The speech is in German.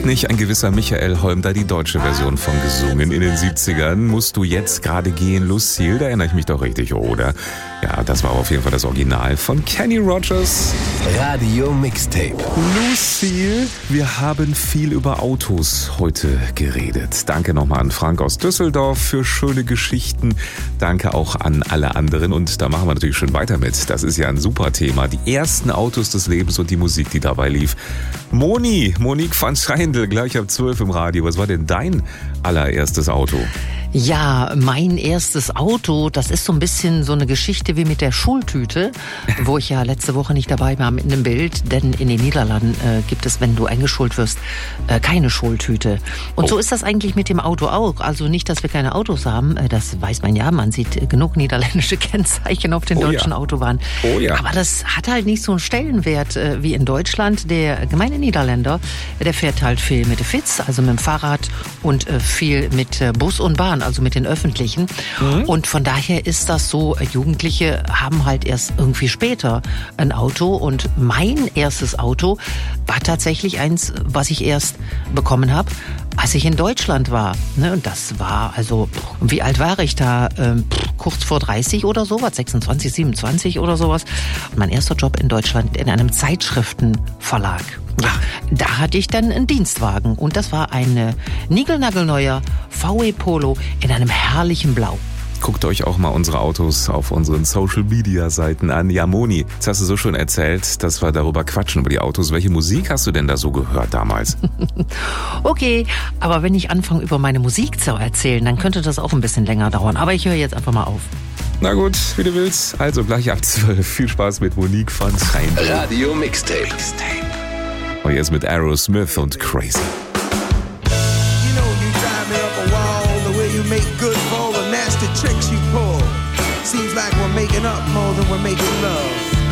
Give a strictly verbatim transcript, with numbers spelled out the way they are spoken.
Hat nicht ein gewisser Michael Holm da die deutsche Version von gesungen? In den siebzigern musst du jetzt gerade gehen, Lucille, da erinnere ich mich doch richtig, oder? Ja, das war auf jeden Fall das Original von Kenny Rogers. Radio Mixtape. Lucille, wir haben viel über Autos heute geredet. Danke nochmal an Frank aus Düsseldorf für schöne Geschichten. Danke auch an alle anderen und da machen wir natürlich schon weiter mit. Das ist ja ein super Thema. Die ersten Autos des Lebens und die Musik, die dabei lief. Moni, Monique van Scheindl, gleich ab zwölf im Radio. Was war denn dein allererstes Auto? Ja, mein erstes Auto, das ist so ein bisschen so eine Geschichte wie mit der Schultüte, wo ich ja letzte Woche nicht dabei war mit einem Bild, denn in den Niederlanden äh, gibt es, wenn du eingeschult wirst, äh, keine Schultüte. Und oh. so ist das eigentlich mit dem Auto auch. Also nicht, dass wir keine Autos haben, äh, das weiß man ja, man sieht äh, genug niederländische Kennzeichen auf den oh deutschen ja. Autobahnen. Oh ja. Aber das hat halt nicht so einen Stellenwert äh, wie in Deutschland. Der gemeine Niederländer, der fährt halt viel mit der Fitz, also mit dem Fahrrad und äh, viel mit äh, Bus und Bahn, also mit den Öffentlichen. Mhm. Und von daher ist das so, Jugendliche haben halt erst irgendwie später ein Auto. Und mein erstes Auto war tatsächlich eins, was ich erst bekommen habe, als ich in Deutschland war. Und das war also, wie alt war ich da? Ähm, kurz vor dreißig oder sowas, sechsundzwanzig, siebenundzwanzig oder sowas. Und mein erster Job in Deutschland in einem Zeitschriftenverlag. Ja, da hatte ich dann einen Dienstwagen und das war ein niegelnagelneuer V W Polo in einem herrlichen Blau. Guckt euch auch mal unsere Autos auf unseren Social-Media-Seiten an. Ja, Moni, jetzt hast du so schön erzählt, dass wir darüber quatschen, über die Autos. Welche Musik hast du denn da so gehört damals? Okay, aber wenn ich anfange, über meine Musik zu erzählen, dann könnte das auch ein bisschen länger dauern. Aber ich höre jetzt einfach mal auf. Na gut, wie du willst. Also gleich ab zwölf. Viel Spaß mit Monique van Scheindl. Radio Mixtape. Und jetzt mit Aerosmith und Crazy. You know you drive me up a wall, the way you make good for all the nasty tricks you pull. Seems like we're making up more than we're making love.